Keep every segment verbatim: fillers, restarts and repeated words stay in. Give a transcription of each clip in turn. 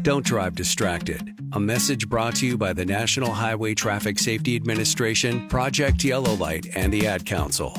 Don't drive distracted. A message brought to you by the National Highway Traffic Safety Administration, Project Yellow Light, and the Ad Council.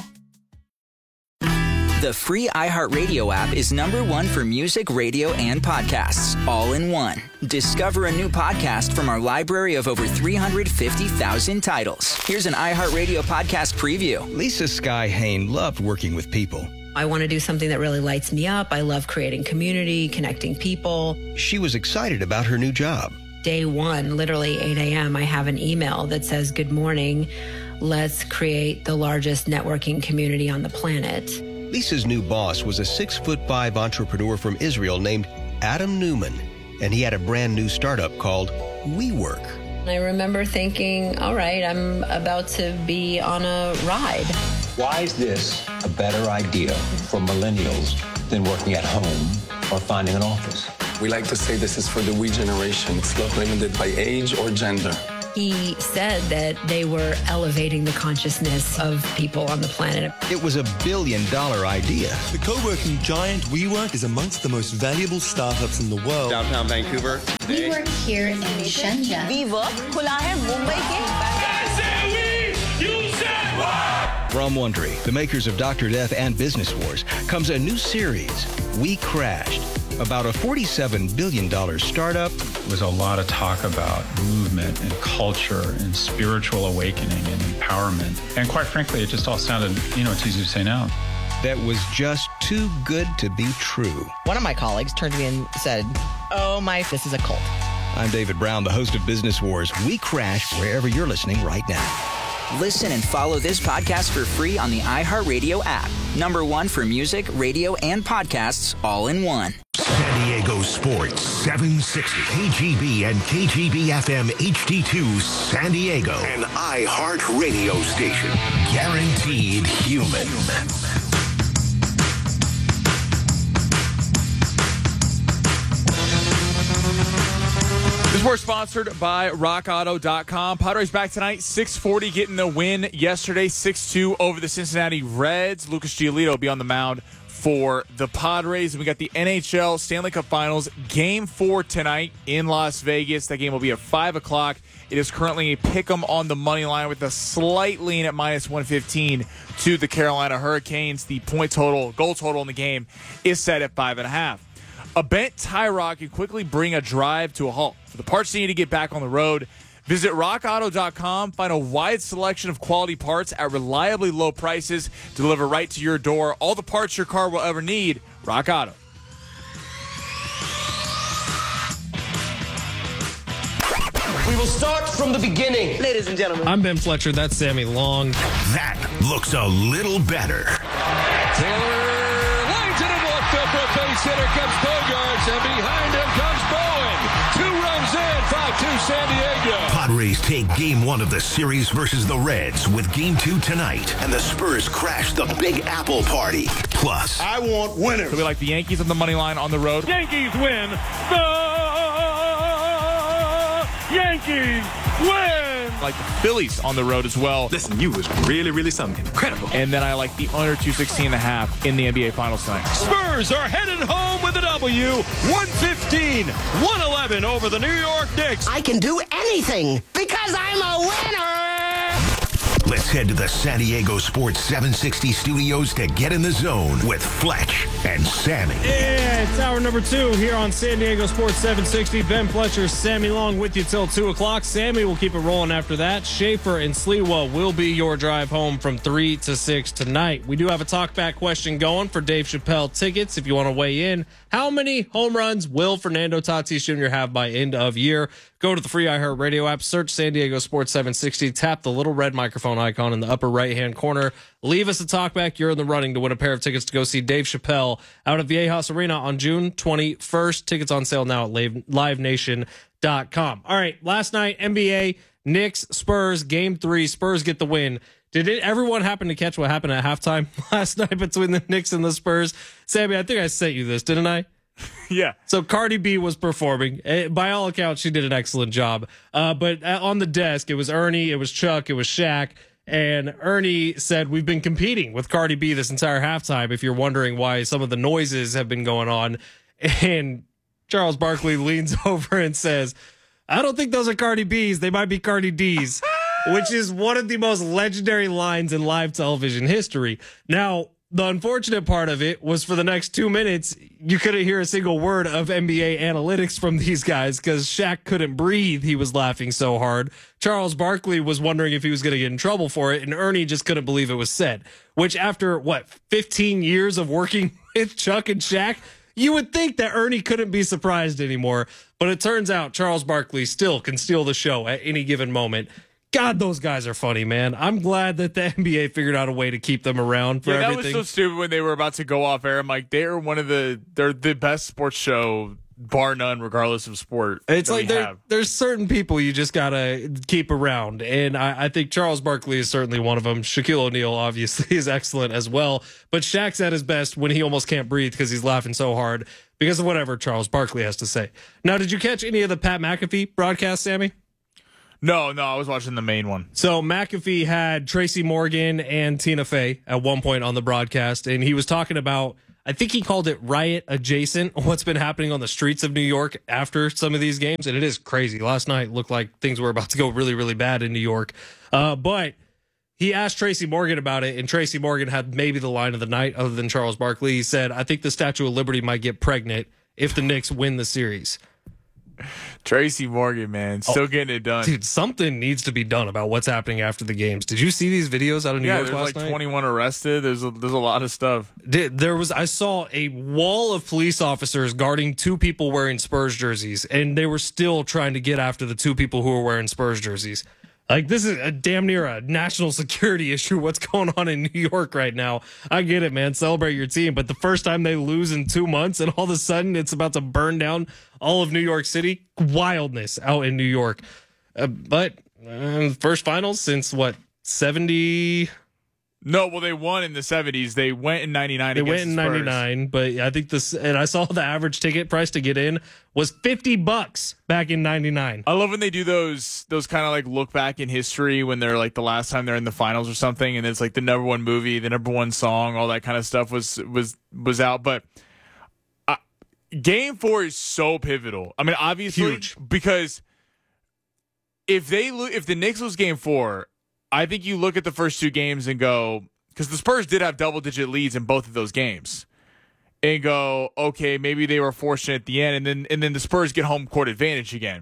The free iHeartRadio app is number one for music, radio, and podcasts, all in one. Discover a new podcast from our library of over three hundred fifty thousand titles. Here's an iHeartRadio podcast preview. Lisa Sky Hain loved working with people. I want to do something that really lights me up. I love creating community, connecting people. She was excited about her new job. Day one, literally eight a.m., I have an email that says, "Good morning. Let's create the largest networking community on the planet." Lisa's new boss was a six-foot-five entrepreneur from Israel named Adam Newman, and he had a brand new startup called WeWork. I remember thinking, all right, I'm about to be on a ride. Why is this a better idea for millennials than working at home or finding an office? We like to say this is for the we generation. It's not limited by age or gender. He said that they were elevating the consciousness of people on the planet. It was a billion-dollar idea. The co-working giant WeWork is amongst the most valuable startups in the world. Downtown Vancouver. We work here in Shenzhen. WeWork खुला है मुंबई के. From Wondery, the makers of Doctor Death and Business Wars, comes a new series, We Crashed, about a forty-seven billion dollars startup. There was a lot of talk about movement and culture and spiritual awakening and empowerment. And quite frankly, it just all sounded, you know, it's easy to say now. That was just too good to be true. One of my colleagues turned to me and said, "Oh my, this is a cult." I'm David Brown, the host of Business Wars. We Crashed wherever you're listening right now. Listen and follow this podcast for free on the iHeartRadio app. Number one for music, radio, and podcasts, all in one. San Diego Sports seven sixty, K G B and K G B F M H D two San Diego. An iHeart radio station. Guaranteed human. This we're sponsored by rock auto dot com. Padres back tonight, six forty, getting the win yesterday, six two over the Cincinnati Reds. Lucas Giolito will be on the mound for the Padres. And we got the N H L Stanley Cup Finals, Game four tonight in Las Vegas. That game will be at five o'clock. It is currently a pick-em on the money line with a slight lean at minus one fifteen to the Carolina Hurricanes. The point total, goal total in the game is set at five and a half. A bent tie rod can quickly bring a drive to a halt. For the parts you need to get back on the road, visit rock auto dot com. Find a wide selection of quality parts at reliably low prices delivered right to your door. All the parts your car will ever need. Rock Auto. We will start from the beginning. Ladies and gentlemen. I'm Ben Fletcher. That's Sammy Long. That looks a little better. Taylor lines it in left field for a base hit. Here comes Bogaerts, and behind him comes Bowen. Two runs in, five two San Diego. Padres take game one of the series versus the Reds with game two tonight. And the Spurs crash the Big Apple party. Plus, I want winners. So we like the Yankees on the money line on the road. Yankees win. The Yankees win. Like the Phillies on the road as well. Listen, you was really, really something incredible. And then I like the under two sixteen and a half in the N B A Finals tonight. Spurs are headed home with a W. one fifteen, one eleven over the New York Knicks. I can do anything because I'm a winner. Let's head to the San Diego Sports seven sixty studios to get in the zone with Fletch and Sammy. Yeah, it's hour number two here on San Diego Sports seven sixty. Ben Fletcher, Sammy Long with you till two o'clock. Sammy will keep it rolling after that. Schaefer and Sliwa will be your drive home from three to six tonight. We do have a talkback question going for Dave Chappelle tickets if you want to weigh in. How many home runs will Fernando Tatis Junior have by end of year? Go to the free iHeartRadio app, search San Diego Sports seven sixty, tap the little red microphone icon in the upper right-hand corner. Leave us a talkback. You're in the running to win a pair of tickets to go see Dave Chappelle out at Viejas Arena on June twenty-first. Tickets on sale now at live nation dot com. All right, last night, N B A, Knicks, Spurs, game three. Spurs get the win. Did it, everyone happen to catch what happened at halftime last night between the Knicks and the Spurs? Sammy, I think I sent you this, didn't I? Yeah. So Cardi B was performing. By all accounts, she did an excellent job. Uh, but on the desk, it was Ernie, it was Chuck, it was Shaq. And Ernie said, we've been competing with Cardi B this entire halftime, if you're wondering why some of the noises have been going on. And Charles Barkley leans over and says, I don't think those are Cardi B's. They might be Cardi D's, which is one of the most legendary lines in live television history. Now, the unfortunate part of it was for the next two minutes, you couldn't hear a single word of N B A analytics from these guys because Shaq couldn't breathe. He was laughing so hard. Charles Barkley was wondering if he was going to get in trouble for it, and Ernie just couldn't believe it was said, which after, what, fifteen years of working with Chuck and Shaq, you would think that Ernie couldn't be surprised anymore. But it turns out Charles Barkley still can steal the show at any given moment. God, those guys are funny, man. I'm glad that the N B A figured out a way to keep them around for yeah, that everything. was so stupid when they were about to go off air. I'm like, they're one of the they're the best sports show, bar none, regardless of sport. It's like there, there's certain people you just gotta keep around, and I, I think Charles Barkley is certainly one of them. Shaquille O'Neal obviously is excellent as well, but Shaq's at his best when he almost can't breathe because he's laughing so hard because of whatever Charles Barkley has to say. Now, did you catch any of the Pat McAfee broadcast, Sammy? No, no, I was watching the main one. So McAfee had Tracy Morgan and Tina Fey at one point on the broadcast, and he was talking about, I think he called it riot adjacent, what's been happening on the streets of New York after some of these games, and it is crazy. Last night looked like things were about to go really, really bad in New York. Uh, but he asked Tracy Morgan about it, and Tracy Morgan had maybe the line of the night other than Charles Barkley. He said, I think the Statue of Liberty might get pregnant if the Knicks win the series. Tracy Morgan, man, still oh, getting it done. Dude, something needs to be done about what's happening after the games. Did you see these videos out of New yeah, York last like night? Yeah, twenty-one arrested. There's a, there's a lot of stuff. There was, I saw a wall of police officers guarding two people wearing Spurs jerseys, and they were still trying to get after the two people who were wearing Spurs jerseys. Like, this is a damn near a national security issue, what's going on in New York right now. I get it, man. Celebrate your team. But the first time they lose in two months and all of a sudden it's about to burn down all of New York City, wildness out in New York. Uh, but uh, first finals since, what, seventy... No, well, they won in the seventies. They went in ninety-nine. They went in ninety-nine, but I think this, and I saw the average ticket price to get in was fifty bucks back in ninety-nine. I love when they do those those kind of like look back in history when they're like the last time they're in the finals or something, and it's like the number one movie, the number one song, all that kind of stuff was was was out. But uh, Game Four is so pivotal. I mean, obviously, huge, because if they lo- if the Knicks lose Game Four, I think you look at the first two games and go, because the Spurs did have double-digit leads in both of those games, and go, okay, maybe they were fortunate at the end, and then and then the Spurs get home court advantage again.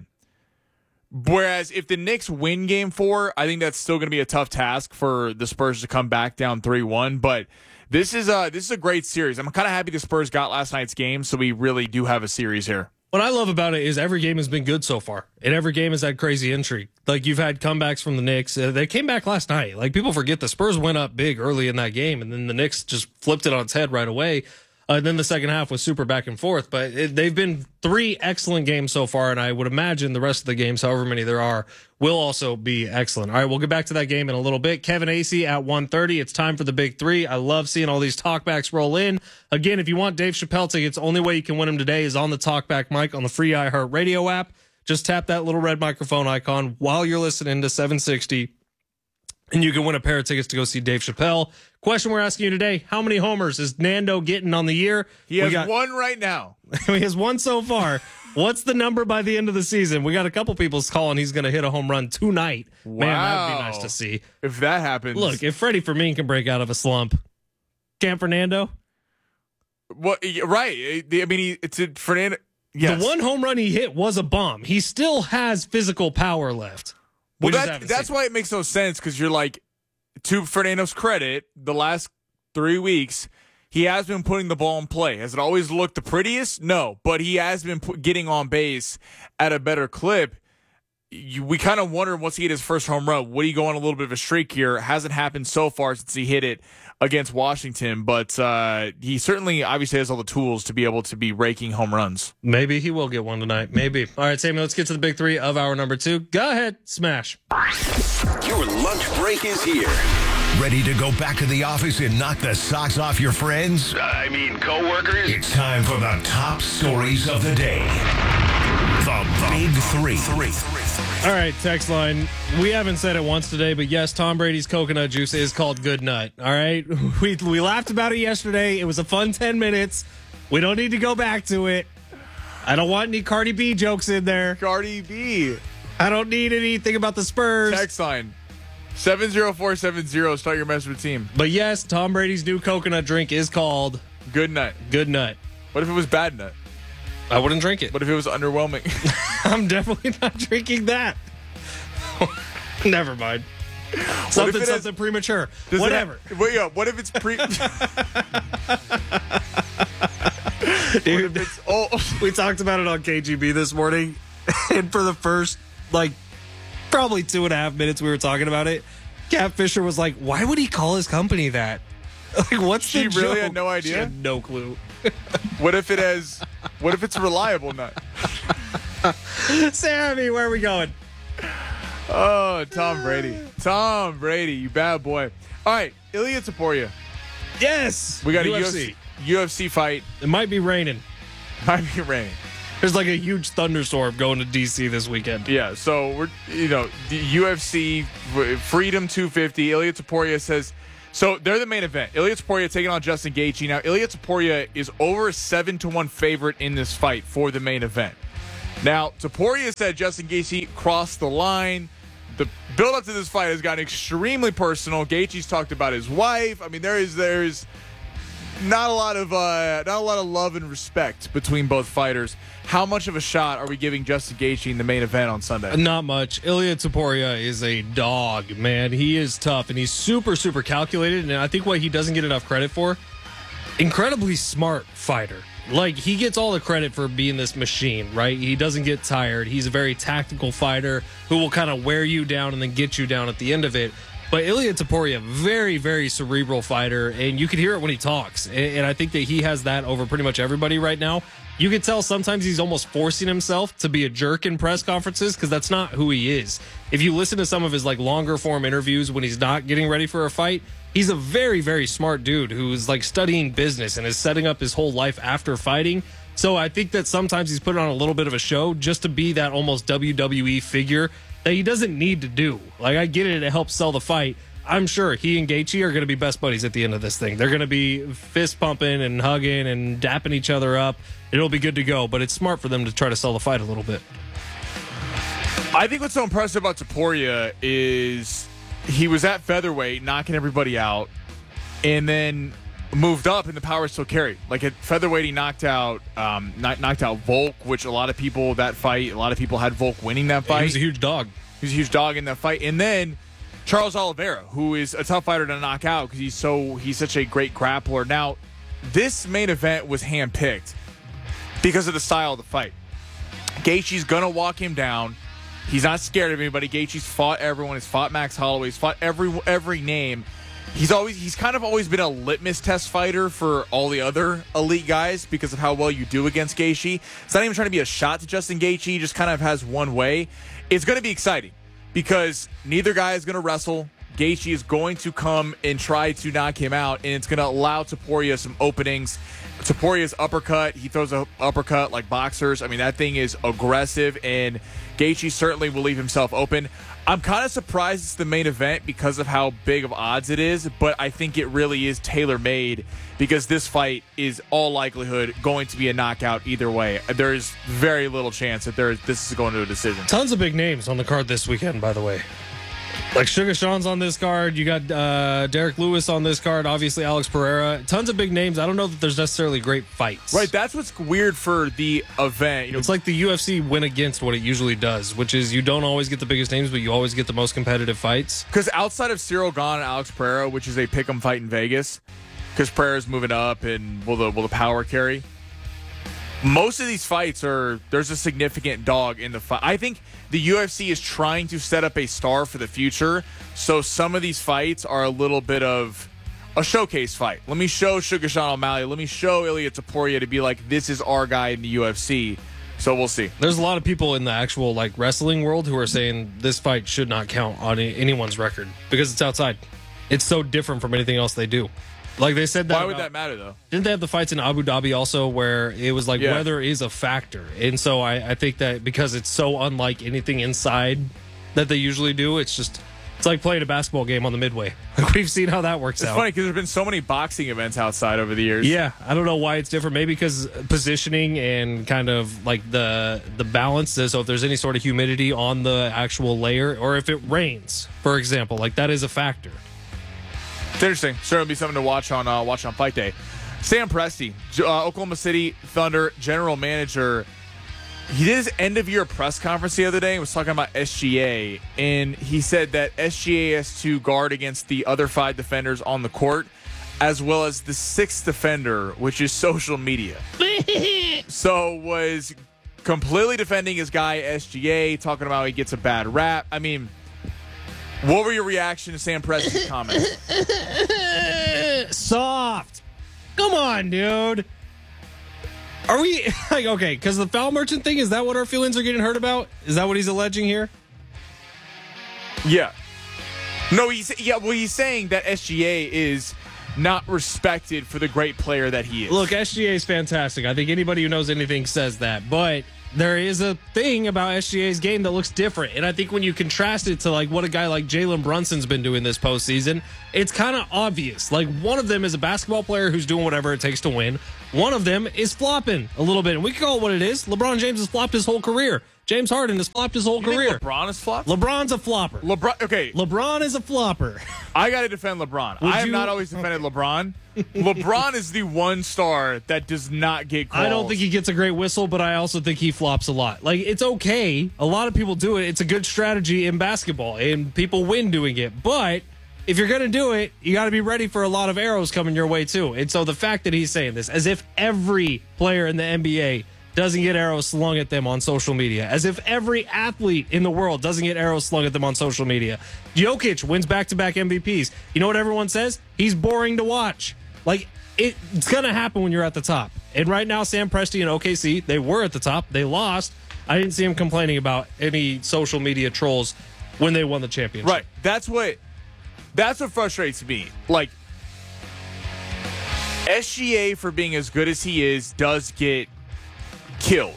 Whereas if the Knicks win Game Four, I think that's still going to be a tough task for the Spurs to come back down three one. But this is a this is a great series. I'm kind of happy the Spurs got last night's game, so we really do have a series here. What I love about it is every game has been good so far, and every game has had crazy intrigue. Like, you've had comebacks from the Knicks. Uh, they came back last night. Like, people forget the Spurs went up big early in that game, and then the Knicks just flipped it on its head right away. Uh, and then the second half was super back and forth. But it, they've been three excellent games so far, and I would imagine the rest of the games, however many there are, will also be excellent. All right, we'll get back to that game in a little bit. Kevin Acee at one thirty. It's time for the big three. I love seeing all these talkbacks roll in. Again, if you want Dave Chappelle tickets, the only way you can win them today is on the talkback mic on the free iHeartRadio app. Just tap that little red microphone icon while you're listening to seven sixty, and you can win a pair of tickets to go see Dave Chappelle. Question we're asking you today, how many homers is Nando getting on the year? He has got, one right now. He has one so far. What's the number by the end of the season? We got a couple people calling he's going to hit a home run tonight. Wow. Man, that'd be nice to see. If that happens. Look, if Freddie Fermin can break out of a slump, can't Fernando? Well, right. I mean, he, it's a Fernando. Yes. The one home run he hit was a bomb. He still has physical power left. We well, that, that's why it makes no sense, because you're like, to Fernando's credit, the last three weeks, he has been putting the ball in play. Has it always looked the prettiest? No, but he has been put, getting on base at a better clip. You, we kind of wonder once he hit his first home run, would he go on a little bit of a streak here? Hasn't happened so far since he hit it against Washington, but uh, he certainly obviously has all the tools to be able to be raking home runs. Maybe he will get one tonight. Maybe. All right, Sammy, let's get to the big three of hour number two. Go ahead, smash. Your lunch break is here. Ready to go back to the office and knock the socks off your friends? I mean, coworkers? It's time for the top stories of the day. The, the Big Three. three. All right, text line. We haven't said it once today, but yes, Tom Brady's coconut juice is called Good Nut. All right? We, we laughed about it yesterday. It was a fun ten minutes. We don't need to go back to it. I don't want any Cardi B jokes in there. Cardi B. I don't need anything about the Spurs. Text line seven zero four seven zero. Start your message with team. But yes, Tom Brady's new coconut drink is called Good Nut. Good Nut. What if it was Bad Nut? I wouldn't drink it. What if it was underwhelming? I'm definitely not drinking that. Never mind. Something, something has, premature. Whatever. Have, wait, yeah, what if it's pre... Dude, what if it's, oh. We talked about it on K G B this morning, and for the first, like, probably two and a half minutes we were talking about it, Kat Fisher was like, why would he call his company that? Like, what's she the She really joke? had no idea? She had no clue. What if it has, what if it's a reliable nut? Sammy, where are we going? Oh, Tom Brady. Tom Brady, you bad boy. All right, Ilya Topuria. Yes. We got U F C. a U F C, U F C fight. It might be raining. Might be raining. There's like a huge thunderstorm going to D C this weekend. Yeah, so we're, you know, the U F C Freedom two fifty. Ilya Topuria says, so they're the main event. Ilya Topuria taking on Justin Gaethje. Now, Ilya Topuria is over a seven to one favorite in this fight for the main event. Now, Topuria said Justin Gaethje crossed the line. The build-up to this fight has gotten extremely personal. Gaethje's talked about his wife. I mean, there is there's not a lot of uh, not a lot of love and respect between both fighters. How much of a shot are we giving Justin Gaethje in the main event on Sunday? Not much. Ilya Topuria is a dog, man. He is tough, and he's super, super calculated. And I think what he doesn't get enough credit for, incredibly smart fighter. Like, he gets all the credit for being this machine, right? He doesn't get tired. He's a very tactical fighter who will kind of wear you down and then get you down at the end of it. But Ilya Topuria, very, very cerebral fighter, and you can hear it when he talks. And I think that he has that over pretty much everybody right now. You can tell sometimes he's almost forcing himself to be a jerk in press conferences because that's not who he is. If you listen to some of his like longer form interviews when he's not getting ready for a fight, he's a very, very smart dude who's like studying business and is setting up his whole life after fighting. So I think that sometimes he's putting on a little bit of a show just to be that almost W W E figure that he doesn't need to do. Like, I get it, it helps sell the fight. I'm sure he and Gaethje are going to be best buddies at the end of this thing. They're going to be fist pumping and hugging and dapping each other up. It'll be good to go, but it's smart for them to try to sell the fight a little bit. I think what's so impressive about Topuria is he was at featherweight knocking everybody out and then moved up in the power still carry. Like at featherweight, he knocked out um, knocked out Volk, which a lot of people, that fight, a lot of people had Volk winning that fight. He was a huge dog. He was a huge dog in that fight. And then Charles Oliveira, who is a tough fighter to knock out because he's so he's such a great grappler. Now, this main event was handpicked because of the style of the fight. Gaethje's gonna walk him down. He's not scared of anybody. Gaethje's fought everyone. He's fought Max Holloway. He's fought every every name. He's always he's kind of always been a litmus test fighter for all the other elite guys because of how well you do against Gaethje. It's not even trying to be a shot to Justin Gaethje. He just kind of has one way. It's going to be exciting because neither guy is going to wrestle. Gaethje is going to come and try to knock him out, and it's going to allow Topuria some openings. Topuria's uppercut, he throws an uppercut like boxers. I mean, that thing is aggressive, and Gaethje certainly will leave himself open. I'm kind of surprised it's the main event because of how big of odds it is, but I think it really is tailor-made because this fight is all likelihood going to be a knockout either way. There's very little chance that there, this is going to a decision. Tons of big names on the card this weekend, by the way. Like Sugar Sean's on this card. You got uh, Derek Lewis on this card. Obviously, Alex Pereira. Tons of big names. I don't know that there's necessarily great fights. Right. That's what's weird for the event. You know, it's like the U F C went against what it usually does, which is you don't always get the biggest names, but you always get the most competitive fights. Because outside of Cyril Gane and Alex Pereira, which is a pick'em fight in Vegas, because Pereira's moving up and will the will the power carry. Most of these fights are there's a significant dog in the fight. I think the U F C is trying to set up a star for the future, so some of these fights are a little bit of a showcase fight. Let me show Sugar Sean O'Malley. Let me show Ilya Topuria to be like, this is our guy in the U F C. So we'll see. There's a lot of people in the actual like wrestling world who are saying this fight should not count on anyone's record because it's outside. It's so different from anything else they do. Like they said that. Why would about, that matter, though? Didn't they have the fights in Abu Dhabi also where it was like yeah. weather is a factor? And so I, I think that because it's so unlike anything inside that they usually do, it's just It's like playing a basketball game on the Midway. We've seen how that works it's out. It's funny because there's been so many boxing events outside over the years. Yeah, I don't know why it's different. Maybe because positioning and kind of like the the balance. So if there's any sort of humidity on the actual layer, or if it rains, for example, like that is a factor. It's interesting. Certainly be something to watch on uh, watch on Fight Day. Sam Presti, uh, Oklahoma City Thunder general manager. He did his end-of-year press conference the other day and was talking about S G A, and he said that S G A has to guard against the other five defenders on the court, as well as the sixth defender, which is social media. So was completely defending his guy, S G A, talking about he gets a bad rap. I mean, what were your reaction to Sam Presti's comments? Soft. Come on, dude. Are we, like, okay, because the foul merchant thing, is that what our feelings are getting hurt about? Is that what he's alleging here? Yeah. No, he's, yeah, well, he's saying that S G A is not respected for the great player that he is. Look, S G A is fantastic. I think anybody who knows anything says that, but there is a thing about S G A's game that looks different, and I think when you contrast it to, like, what a guy like Jalen Brunson's been doing this postseason, it's kind of obvious. Like, one of them is a basketball player who's doing whatever it takes to win. One of them is flopping a little bit, and we can call it what it is. LeBron James has flopped his whole career. James Harden has flopped his whole you career. Think LeBron has flopped? LeBron's a flopper. LeBron, okay. LeBron is a flopper. I got to defend LeBron. Would I have you? not always defended okay. LeBron. LeBron is the one star that does not get calls. I don't think he gets a great whistle, but I also think he flops a lot. Like, it's okay. A lot of people do it. It's a good strategy in basketball, and people win doing it. But if you're going to do it, you got to be ready for a lot of arrows coming your way, too. And so the fact that he's saying this, as if every player in the N B A doesn't get arrows slung at them on social media, as if every athlete in the world doesn't get arrows slung at them on social media. Jokic wins back-to-back M V Ps. You know what everyone says? He's boring to watch. Like, it, it's going to happen when you're at the top. And right now, Sam Presti and O K C, they were at the top. They lost. I didn't see him complaining about any social media trolls when they won the championship. Right. That's what, that's what frustrates me. Like, S G A, for being as good as he is, does get killed.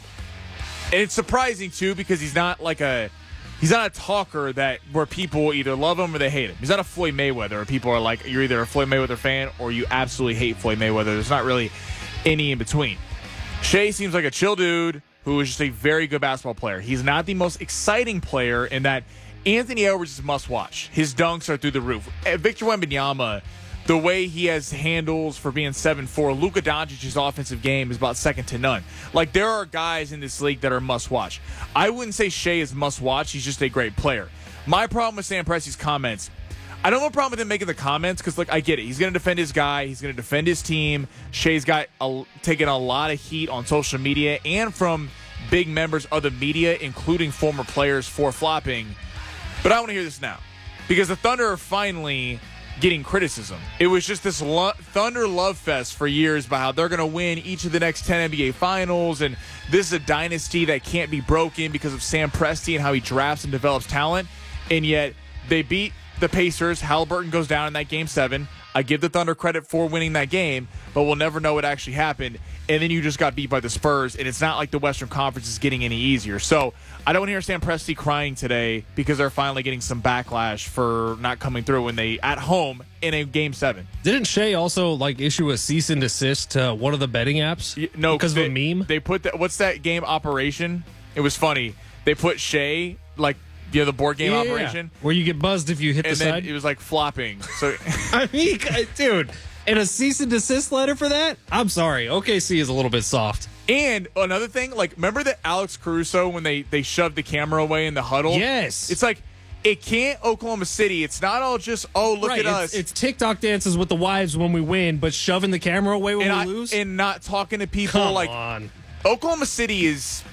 And it's surprising too, because he's not like a he's not a talker that where people either love him or they hate him. He's not a Floyd Mayweather where people are like, you're either a Floyd Mayweather fan or you absolutely hate Floyd Mayweather. There's not really any in between. Shea seems like a chill dude who is just a very good basketball player. He's not the most exciting player in that Anthony Edwards is must watch. His dunks are through the roof. Victor Wembanyama, the way he has handles for being seven four, Luka Doncic's offensive game is about second to none. Like, there are guys in this league that are must-watch. I wouldn't say Shea is must-watch. He's just a great player. My problem with Sam Presti's comments, I don't have a problem with him making the comments because, like, I get it. He's going to defend his guy. He's going to defend his team. Shea's got a, taken a lot of heat on social media and from big members of the media, including former players, for flopping. But I want to hear this now because the Thunder are finally getting criticism. It was just this lo- Thunder love fest for years about how they're going to win each of the next ten N B A finals, and this is a dynasty that can't be broken because of Sam Presti and how he drafts and develops talent. And yet they beat the Pacers. Halliburton goes down in that game seven. I give the Thunder credit for winning that game, but we'll never know what actually happened. And then you just got beat by the Spurs, and it's not like the Western Conference is getting any easier. So I don't hear Sam Presti crying today because they're finally getting some backlash for not coming through when they at home in a game seven. Didn't Shea also like issue a cease and desist to one of the betting apps? Yeah, no, because they, of a meme. They put that. What's that game Operation? It was funny. They put Shea like. Yeah, the board game yeah, operation. Where you get buzzed if you hit and the then side. It was like flopping. So I mean, dude, and a cease and desist letter for that? I'm sorry. O K C is a little bit soft. And another thing, like, remember that Alex Caruso when they, they shoved the camera away in the huddle? Yes. It's like, it can't Oklahoma City. It's not all just, oh, look right, at it's, us. It's TikTok dances with the wives when we win, but shoving the camera away when and we I, lose? And not talking to people. Come like on. Oklahoma City is...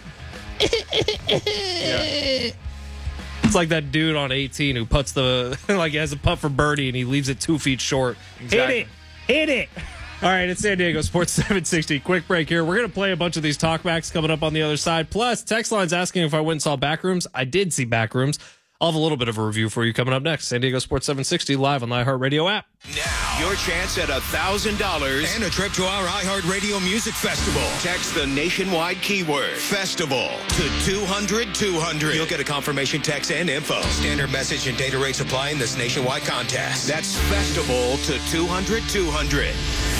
yeah. It's like that dude on eighteen who puts the, like, has a putt for birdie and he leaves it two feet short. Exactly. Hit it. Hit it. All right, it's San Diego Sports seven sixty. Quick break here. We're going to play a bunch of these talkbacks coming up on the other side. Plus, text line's asking if I went and saw Backrooms. I did see Backrooms. I'll have a little bit of a review for you coming up next. San Diego Sports seven sixty live on the iHeartRadio app. Now, your chance at one thousand dollars and a trip to our iHeartRadio Music Festival. Text the nationwide keyword FESTIVAL to two hundred two hundred. You'll get a confirmation text and info. Standard message and data rates apply in this nationwide contest. That's FESTIVAL to two hundred two hundred.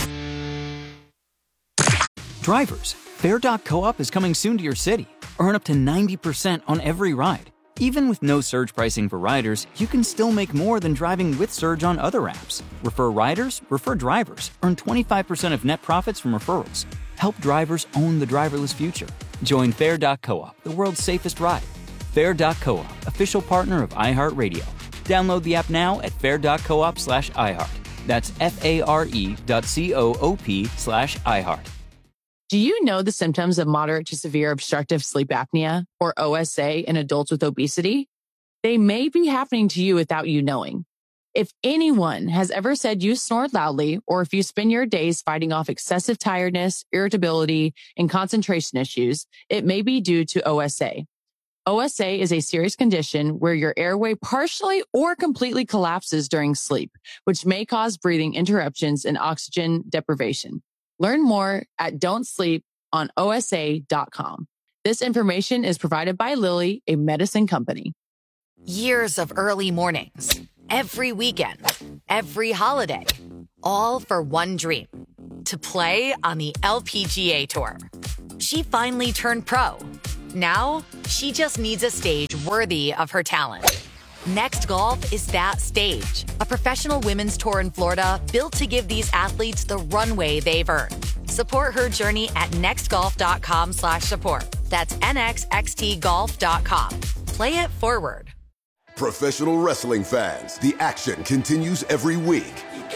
Drivers, Fair dot Co-op is coming soon to your city. Earn up to ninety percent on every ride. Even with no surge pricing for riders, you can still make more than driving with Surge on other apps. Refer riders, refer drivers. Earn twenty-five percent of net profits from referrals. Help drivers own the driverless future. Join Fair dot Co-op, the world's safest ride. Fair dot Co-op, official partner of iHeartRadio. Download the app now at fair.coop slash iHeart. That's F-A-R-E dot C-O-O-P slash iHeart. Do you know the symptoms of moderate to severe obstructive sleep apnea, or O S A, in adults with obesity? They may be happening to you without you knowing. If anyone has ever said you snore loudly, or if you spend your days fighting off excessive tiredness, irritability, and concentration issues, it may be due to O S A. O S A is a serious condition where your airway partially or completely collapses during sleep, which may cause breathing interruptions and oxygen deprivation. Learn more at don't sleep on O S A dot com. This information is provided by Lilly, a medicine company. Years of early mornings, every weekend, every holiday, all for one dream, to play on the L P G A Tour. She finally turned pro. Now, she just needs a stage worthy of her talent. Next Golf is that stage, a professional women's tour in Florida built to give these athletes the runway they've earned. Support her journey at nextgolf.com slash support. That's nxxt golf dot com. Play it forward. Professional wrestling fans, the action continues every week.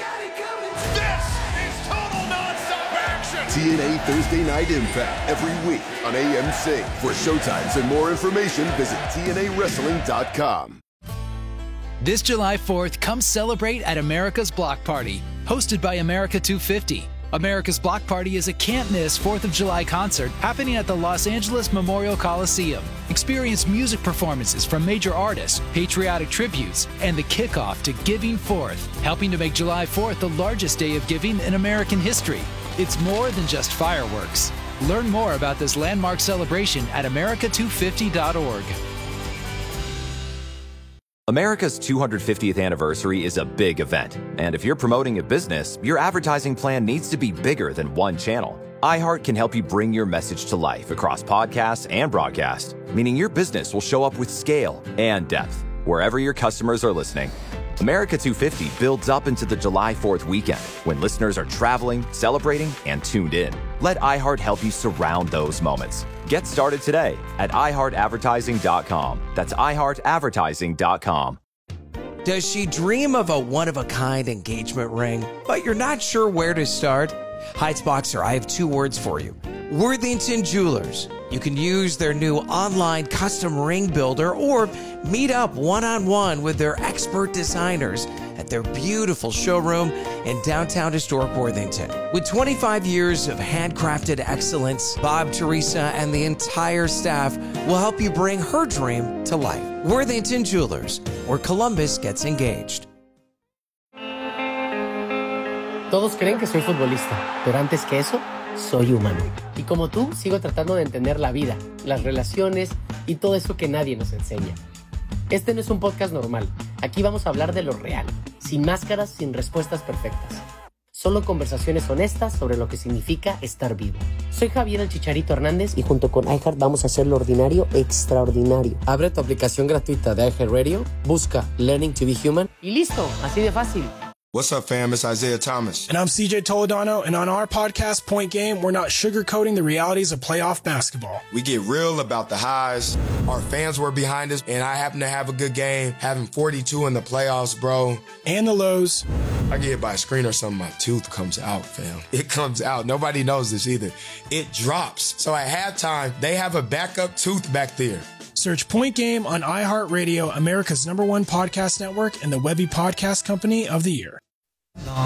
This is total nonstop action. T N A Thursday Night Impact every week on A M C. For showtimes and more information, visit T N A wrestling dot com. This July fourth, come celebrate at America's Block Party, hosted by America two fifty. America's Block Party is a can't-miss fourth of July concert happening at the Los Angeles Memorial Coliseum. Experience music performances from major artists, patriotic tributes, and the kickoff to Giving Fourth, helping to make July fourth the largest day of giving in American history. It's more than just fireworks. Learn more about this landmark celebration at America two fifty dot org. America's two hundred fiftieth anniversary is a big event, and if you're promoting a business, your advertising plan needs to be bigger than one channel. iHeart can help you bring your message to life across podcasts and broadcast, meaning your business will show up with scale and depth wherever your customers are listening. America two fifty builds up into the July fourth weekend when listeners are traveling, celebrating, and tuned in. Let iHeart help you surround those moments. Get started today at i heart advertising dot com. That's i heart advertising dot com. Does she dream of a one-of-a-kind engagement ring, but you're not sure where to start? Heights Boxer, I have two words for you. Worthington Jewelers. You can use their new online custom ring builder or meet up one-on-one with their expert designers at their beautiful showroom in downtown historic Worthington. With twenty-five years of handcrafted excellence, Bob, Teresa, and the entire staff will help you bring her dream to life. Worthington Jewelers, where Columbus gets engaged. Todos creen que soy futbolista, pero antes que eso, soy humano. Y como tú, sigo tratando de entender la vida, las relaciones y todo eso que nadie nos enseña. Este no es un podcast normal. Aquí vamos a hablar de lo real, sin máscaras, sin respuestas perfectas. Solo conversaciones honestas sobre lo que significa estar vivo. Soy Javier el Chicharito Hernández y junto con iHeart vamos a hacer lo ordinario extraordinario. Abre tu aplicación gratuita de iHeartRadio, busca Learning to be Human y listo, así de fácil. What's up, fam? It's Isaiah Thomas. And I'm C J Toledano, and on our podcast, Point Game, we're not sugarcoating the realities of playoff basketball. We get real about the highs. Our fans were behind us, and I happen to have a good game, having forty-two in the playoffs, bro. And the lows. I get hit by a screen or something, my tooth comes out, fam. It comes out. Nobody knows this either. It drops. So at halftime, they have a backup tooth back there. Search Point Game on iHeartRadio, America's number one podcast network, and the Webby Podcast Company of the Year.